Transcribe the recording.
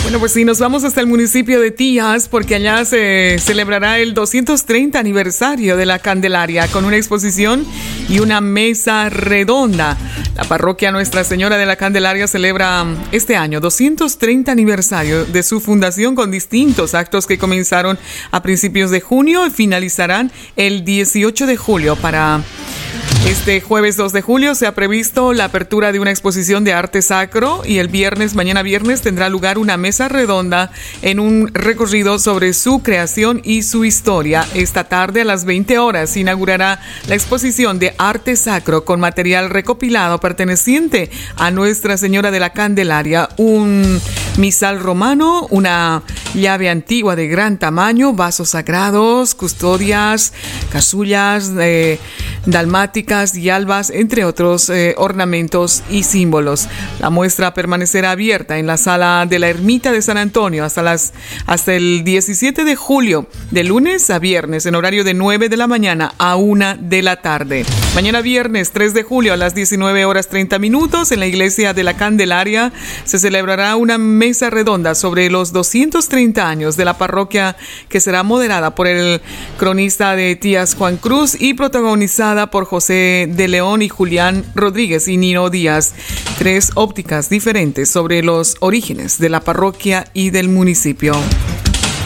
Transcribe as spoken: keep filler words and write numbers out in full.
Bueno, pues sí, nos vamos hasta el municipio de Tías porque allá se celebrará el doscientos treinta aniversario de la Candelaria con una exposición y una mesa redonda. La parroquia Nuestra Señora de la Candelaria celebra este año doscientos treinta aniversario de su fundación con distintos actos que comenzaron a principios de junio y finalizarán el dieciocho de julio. Para este jueves dos de julio se ha previsto la apertura de una exposición de arte sacro y el viernes, mañana viernes, tendrá lugar una mesa redonda en un recorrido sobre su creación y su historia. Esta tarde a las veinte horas se inaugurará la exposición de arte sacro con material recopilado perteneciente a Nuestra Señora de la Candelaria, un misal romano, una llave antigua de gran tamaño, vasos sagrados, custodias, casullas, eh, dalmáticas y albas, entre otros eh, ornamentos y símbolos. La muestra permanecerá abierta en la sala de la Ermita de San Antonio hasta, las, hasta el diecisiete de julio, de lunes a viernes, en horario de nueve de la mañana a una de la tarde. Mañana viernes tres de julio a las diecinueve horas treinta minutos, en la Iglesia de la Candelaria, se celebrará una mesa redonda sobre los doscientos treinta años de la parroquia, que será moderada por el cronista de Tías, Juan Cruz, y protagonizada por José de León y Julián Rodríguez y Nino Díaz. Tres ópticas diferentes sobre los orígenes de la parroquia y del municipio.